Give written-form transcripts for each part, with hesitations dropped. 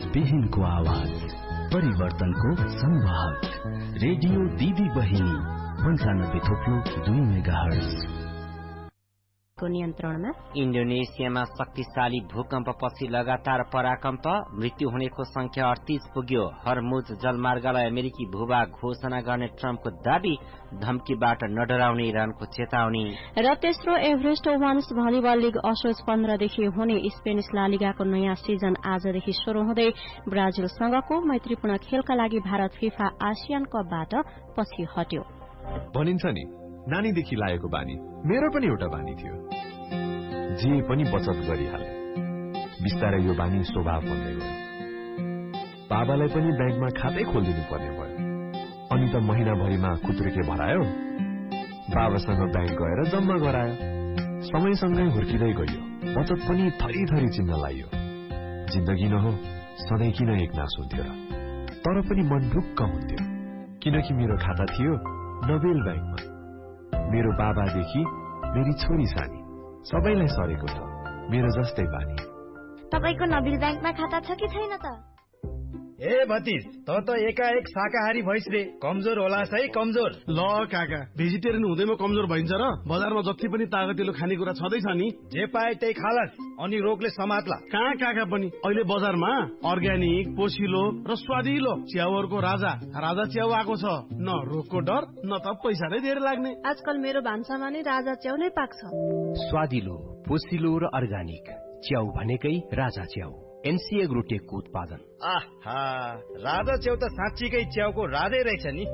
विहीनको आवाज, परिवर्तनको संवाहक, रेडियो दिदी बहिनी 95.2 मेगाहर्ज नियन्त्रणमा। इन्डोनेसियामा शक्तिशाली भूकम्पपछि लगातार पराकम्प, मृत्यु हुनेको संख्या 38 पुग्यो। हर्मुज जलमार्गलाई अमेरिकी भूभाग घोषणा गर्ने ट्रम्पको दावी, धम्कीबाट नडराउने इरानको चेतावनी। र तेस्रो एभरेस्ट वुमेन्स भलिबल लीग असोज 15 देखि हुने स्पेनिश ला लिगाको नयाँ सिजन आजदेखि शुरू हुँदै ब्राजिलसँगको मैत्रीपूर्ण खेलका लागि भारत फिफा आसियान कपबाट पछि हट्यो। भनिन्छ नि, नानीदेखि लागेको बानी मेरो पनि एउटा बानी थियो, जे पनि बचत गरिहाले। बिस्तारै यो बानी स्वभाव बन्दै गयो। बाबालाई पनि ब्याङ्कमा खातै खोलिदिनु पर्ने भयो। अनि त महिनाभरिमा खुत्रुके भरायो, बाबासँग ब्याङ्क गएर जम्मा गरायो। समयसँगै हुर्किँदै गयो, बचत पनि थरी थरी चिन्न लाग्यो। जिन्दगी न हो, सधैँ किन एकनास हुन्थ्यो र? तर पनि मन ढुक्क हुन्थ्यो, किनकि मेरो खाता थियो नोबेल ब्याङ्कमा। मेरो बाबादेखि मेरी छोरी सानी सबैलाई सरेको छ मेरो जस्तै बानी। तपाईको नोबेल ब्याङ्कमा खाता छ कि छैन त? ए भतिज, त एकाएक शाकाहारी भइस रे, कमजोर होला है कमजोर। ल काका, भेजिटेरियन हुँदैमा कमजोर भइन्छ र? बजारमा जति पनि तागतिलो खानेकुरा छँदैछ नि, जे पाए त्यही खालास, अनि रोगले समात्ला। कहाँ काका पनि अहिले बजारमा अर्ग्यानिक, पोसिलो र स्वादिलो च्याउहरूको राजा च्याउ आएको छ। न रोगको डर, न त पैसा नै धेरै लाग्ने। आजकल मेरो भान्सामा नै राजा च्याउ नै पाक्छ। स्वादिलो, पोसिलो र अर्ग्यानिक च्याउ भनेकै राजा च्याउ। एनसीए ग्रुटेकको उत्पादन। आहा, राजा च्याउ त साँच्चीकै च्याउको राधै रहेछ नि।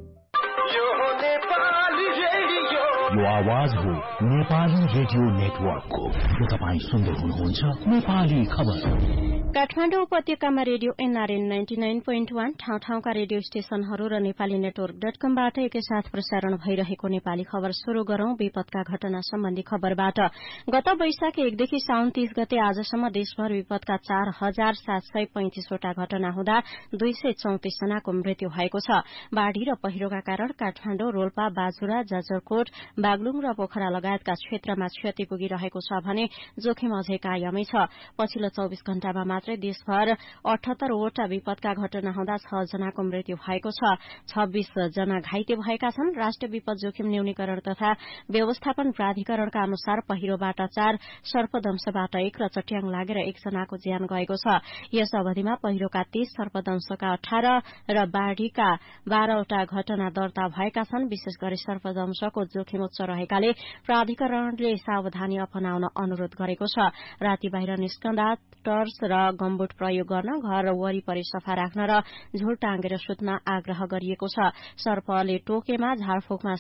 यो आवाज हो नेपाली रेडियो नेटवर्कको। यो तपाईँ सुन्दै हुनुहुन्छ नेपाली खबर। काठमाडौँ उपत्यकामा रेडियो एनआरएन 99.1 ठाउँ-ठाउँका रेडियो स्टेशनहरू र नेपाली नेटवर्क .com-बाट एकैसाथ प्रसारण भइरहेको नेपाली खबर शुरू गरौं। विपदका घटना सम्बन्धी खबरबाट। गत वैशाख 1 देखि साउन 30 गते आजसम्म देशभर विपदका 4735 वटा घटना हुँदा 234 जनाको मृत्यु भएको छ। बाढ़ी र पहिरोका कारण काठमाडौँ, रोल्पा, बाजुरा, जाजरकोट, बागलुङ र पोखरा लगायतका क्षेत्रमा क्षति पुगिरहेको छ भने जोखिम अझै कायमै छ। पछिल्लो 24 घण्टामा मात्रै देशभर 78 वटा विपदका घटना हुँदा 6 जनाको मृत्यु भएको छ। 26 जना घाइते भएका छन्। राष्ट्रिय विपद जोखिम न्यूनीकरण तथा व्यवस्थापन प्राधिकरणका अनुसार पहिरोबाट 4, सर्पदंशबाट 1 र चट्याङ लागेर 1 जनाको ज्यान गएको छ। यस अवधिमा पहिरोका 30, सर्पदंशका 18 र बाढ़ीका 12 वटा घटना दर्ता भएका छन्। विशेष गरी सर्पदंशको जोखिम उच्च रहेकाले प्राधिकरणले सावधानी अपनाउन अनुरोध गरेको छ। राति बाहिर निस्कँदा टर्च र गमबुट प्रयोग गर्न, घर वरिपरि सफा राख्न र झोल टाँगेर सुत्न आग्रह गरिएको छ। सर्पले टोकेमा झारफूकमा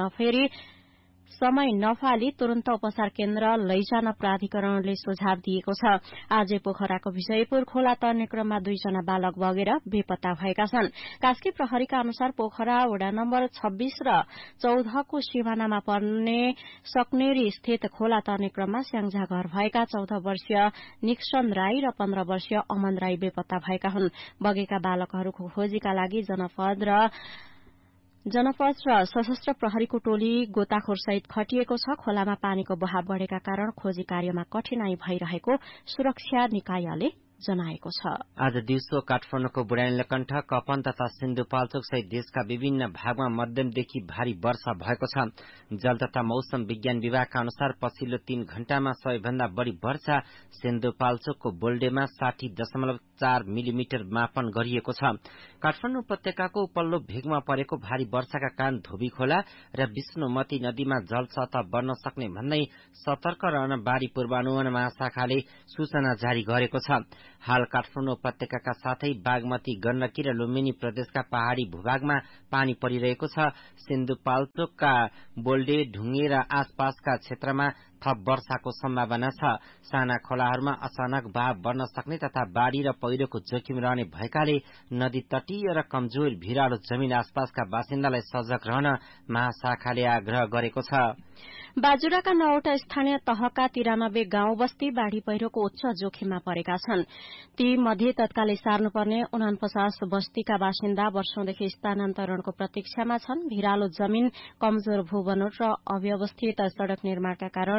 समय नफाली तुरन्त उपचार केन्द्र लैजान प्राधिकरणले सुझाव दिएको छ। आज पोखराको विजयपुर खोला तर्ने क्रममा 2 जना बालक बगेर बेपत्ता भएका छन्। कास्की प्रहरीका अनुसार पोखरा वडा नम्बर 26 र 14 को सिमानामा पर्ने सकनेरी स्थित खोला तर्ने क्रममा स्याङ्जा घर भएका 14 वर्षीय निक्सन राई र 15 वर्षीय अमन राई बेपत्ता भएका हुन्। बगेका बालकहरूको खोजीका लागि जनपद र सशस्त्र प्रहरीको टोली गोताखोरसहित खटिएको छ। खोलामा पानीको बहाव बढ़ेका कारण खोजी कार्यमा कठिनाई भइरहेको सुरक्षा निकायले जनाएको छ। आज दिउँसो काठमाडौँको बुढानीलकण्ठ, कपन तथा सिन्धुपाल्चोक सहित देशका विभिन्न भागमा मध्यमदेखि भारी वर्षा भएको छ। जल तथा मौसम विज्ञान विभागका अनुसार पछिल्लो 3 घण्टामा सबैभन्दा बढ़ी वर्षा सिन्धुपाल्चोकको बोल्डेमा 60.4 मिलिमिटर मापन गरिएको छ। काठमाडौँ उपत्यकाको उपल्लो भेगमा परेको भारी वर्षाका कारण धोबी खोला र विष्णुमती नदीमा जलसतह बढ्न सक्ने भन्दै सतर्क रहन बाढ़ी पूर्वानुमान महाशाखाले सूचना जारी गरेको छ। हाल काठमाडौँ उपत्यकाका साथै बागमती, गण्डकी र लुम्बिनी प्रदेशका पहाड़ी भूभागमा पानी परिरहेको छ। सिन्धुपाल्चोकका बोल्डे, ढुङ्गे र आसपासका क्षेत्रमा थप वर्षाको सम्भावना छ। साना खोलाहरूमा अचानक बहाव बढ्न सक्ने तथा बाढ़ी र पहिरोको जोखिम रहने भएकाले नदी तटीय र कमजोर भिरालो जमिन आसपासका बासिन्दालाई सजग रहन महाशाखाले आग्रह गरेको छ। बाजुराका 9वटा स्थानीय तहका 93 गाउँ बस्ती बाढ़ी पहिरोको उच्च जोखिममा परेका छन्। ती मध्ये तत्कालै सार्नुपर्ने 49 बस्तीका बासिन्दा वर्षौंदेखि स्थानान्तरणको प्रतीक्षामा छन्। भिरालो जमिन, कमजोर भूबनोट र अव्यवस्थित सड़क निर्माणका कारण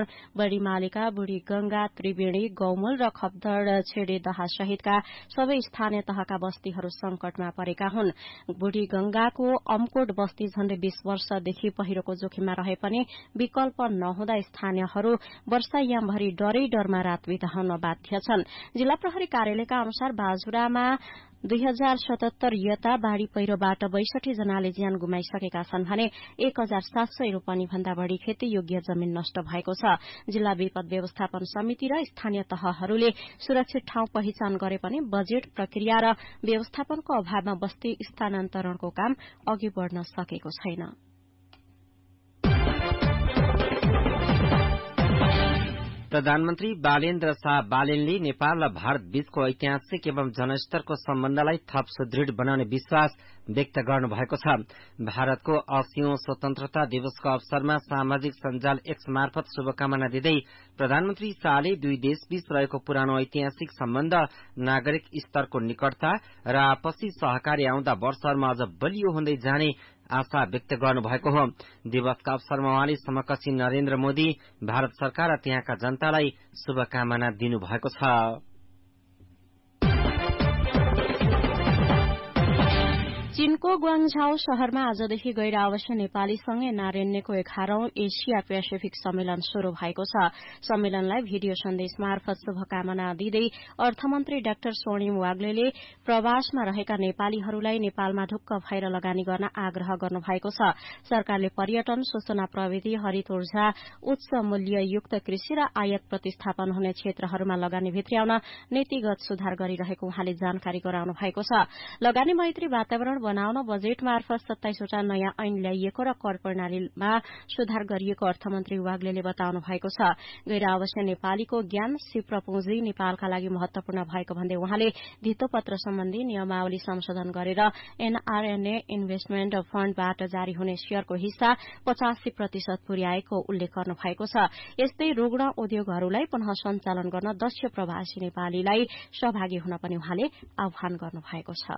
बड़ी मालिका, बुढी गंगा, त्रिवेणी, गौमल र खप्दड़ छेडे दहा सहितका सबै स्थानीय तहका बस्तीहरू संकटमा परेका हुन्। बुढी गंगाको अमकोट बस्ती झण्डै 20 वर्षदेखि पहिरोको जोखिममा रहे पनि विकल्प नहुँदा स्थानीयहरू वर्षायामभरि डरमा रात बिताउन बाध्य छन्। जिल्ला प्रहरी कार्यालयका अनुसार बाजुरामा 2077 यता बाढ़ी पहिरोबाट 62 जनाले ज्यान गुमाइसकेका छन् भने 1700 रोपनी भन्दा बढ़ी खेती योग्य जमीन नष्ट भएको छ। जिल्ला विपद व्यवस्थापन समिति र स्थानीय तहहरूले सुरक्षित ठाउँ पहिचान गरे पनि बजेट प्रक्रिया र व्यवस्थापनको अभावमा बस्ती स्थानान्तरणको काम अघि बढ़न सकेको छैन। प्रधानमन्त्री बालेन्द्र शाह बालेनले नेपाल र भारत बीचको ऐतिहासिक एवं जनस्तरको सम्बन्धलाई थप सुदृढ़ बनाउने विश्वास व्यक्त गर्नुभएको छ। भारतको 80औं स्वतन्त्रता दिवसको अवसरमा सामाजिक सञ्जाल एक्स मार्फत शुभकामना दिँदै प्रधानमन्त्री शाहले दुई देशबीच रहेको पुरानो ऐतिहासिक सम्बन्ध, नागरिक स्तरको निकटता र आपसी सहकारी आउँदा वर्षहरूमा अझ बलियो हुँदै जाने आशा व्यक्त गर्नुभएको हो। दिवसका अवसरमा उहाँले समकक्षी नरेन्द्र मोदी, भारत सरकार र त्यहाँका जनतालाई शुभकामना दिनुभएको छ। चीनको ग्वाङझाओ शहरमा आजदेखि गैर आवासीय नेपाली संघ एनआरएनएको 11औं एसिया पेसिफिक सम्मेलन शुरू भएको छ। सम्मेलनलाई भिडियो सन्देश मार्फत शुभकामना दिँदै अर्थमन्त्री डाक्टर स्वर्णिम वाग्लेले प्रवासमा रहेका नेपालीहरूलाई नेपालमा ढुक्क भएर लगानी गर्न आग्रह गर्नुभएको छ। सरकारले पर्यटन, सूचना प्रविधि, हरित ऊर्जा, उच्च मूल्ययुक्त कृषि र आयात प्रतिस्थापन हुने क्षेत्रहरूमा लगानी भित्र्याउन नीतिगत सुधार गरिरहेको उहाँले जानकारी गराउनु भएको छ। लगानी मैत्री वातावरण बनाउन बजेट मार्फत 27 वटा नयाँ ऐन ल्याइएको र कर प्रणालीमा सुधार गरिएको अर्थमन्त्री वाग्लेले बताउनु भएको छ। गैर आवासीय नेपालीको ज्ञान, सिप र पुँजी नेपालका लागि महत्वपूर्ण भएको भन्दै उहाँले धितोपत्र सम्बन्धी नियमावली संशोधन गरेर एनआरएनए इन्भेस्टमेन्ट फण्डबाट जारी हुने शेयरको हिस्सा 85% पुर्याएको उल्लेख गर्नु भएको छ। यस्तै रुग्ण उद्योगहरूलाई पुनः सञ्चालन गर्न दक्ष प्रवासी नेपालीलाई सहभागी हुन पनि उहाँले आह्वान गर्नु भएको छ।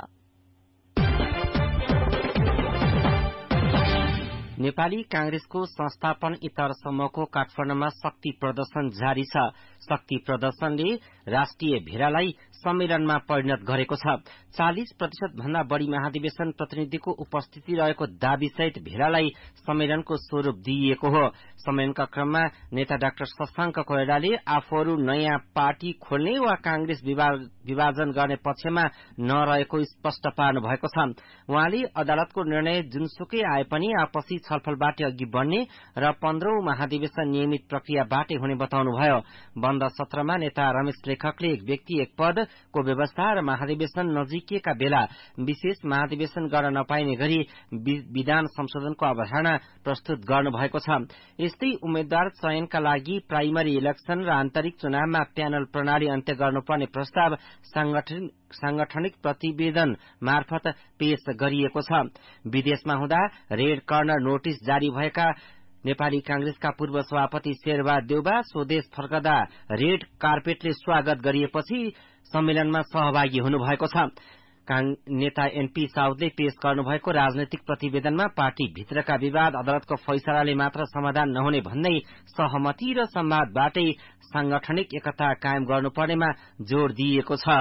नेपाली कांग्रेसको संस्थापन इतर समूहको काठमाडौँमा शक्ति प्रदर्शन जारी छ। शक्ति प्रदर्शनले राष्ट्रिय भेडालाई सम्मेलनमा परिणत गरेको छ। 40% भन्दा बढ़ी महाधिवेशन प्रतिनिधिको उपस्थिति रहेको दाबीसहित भेडालाई सम्मेलनको स्वरूप दिइएको हो। सम्मेलनका क्रममा नेता डाक्टर शशाङ्क कोइरालाले आफूहरू नयाँ पार्टी खोल्ने वा कांग्रेस विभाजन गर्ने पक्षमा नरहेको स्पष्ट पार्नु भएको छ। उहाँले अदालतको निर्णय जुनसुकै आए पनि आपसी छलफलबाट अघि बढ़ने र 15औं महाधिवेशन नियमित प्रक्रियाबाटै हुने बताउनुभयो। बन्द सत्रमा नेता रमेश लेखकले एक व्यक्ति एक पदको व्यवस्था र महाधिवेशन नजिकिएका बेला विशेष महाधिवेशन गर्न नपाइने गरी विधान संशोधनको अवधारणा प्रस्तुत गर्नुभएको छ। यस्तै उम्मेद्वार चयनका लागि प्राइमरी इलेक्सन र आन्तरिक चुनावमा प्यानल प्रणाली अन्त्य गर्नुपर्ने प्रस्ताव सांगठनिक प्रतिवेदन मार्फत पेश गरिएको छ। विदेशमा हुँदा रेड कर्नर नोटिस जारी भएका नेपाली कांग्रेसका पूर्व सभापति शेरबहादुर देउबा स्वदेश फर्कदा रेड कार्पेटले स्वागत गरिएपछि सम्मेलनमा सहभागी हुनुभएको छ। नेता एनपी साउदले पेश गर्नुभएको राजनैतिक प्रतिवेदनमा पार्टी भित्रका विवाद अदालतको फैसलाले मात्र समाधान नहुने भन्दै सहमति र संवादबाटै सांगठनिक एकता कायम गर्नुपर्नेमा जोड़ दिइएको छ।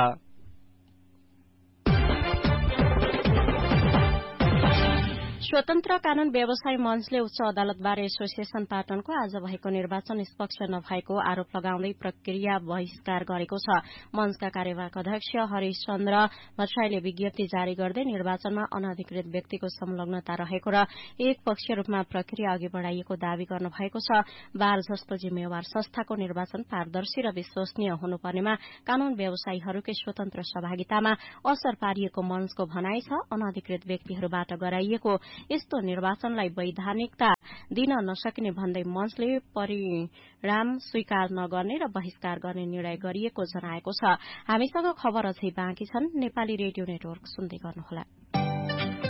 स्वतन्त्र कानून व्यवसाय मञ्चले उच्च अदालत बार एसोसिएशन पाटनको आज भएको निर्वाचन निष्पक्ष नभएको आरोप लगाउँदै प्रक्रिया बहिष्कार गरेको छ। मञ्चका कार्यवाहक अध्यक्ष हरिश चन्द्र भट्टराईले विज्ञप्ति जारी गर्दै निर्वाचनमा अनधिकृत व्यक्तिको संलग्नता रहेको र एक पक्षीय रूपमा प्रक्रिया अघि बढ़ाइएको दावी गर्नुभएको छ। बार जस्तो जिम्मेवार संस्थाको निर्वाचन पारदर्शी र विश्वसनीय हुनुपर्नेमा कानून व्यवसायीहरूकै स्वतन्त्र सहभागितामा असर पारिएको मञ्चको भनाइ छ। अनधिकृत व्यक्तिहरूबाट गराइएको यस्तो निर्वाचनलाई वैधानिकता दिन नसकिने भन्दै मञ्चले परिणाम स्वीकार नगर्ने र बहिष्कार गर्ने निर्णय गरिएको जनाएको छ। हामीसँग खबर अझै बाँकी छन्। नेपाली रेडियो नेटवर्क सुन्दै गर्नुहोला।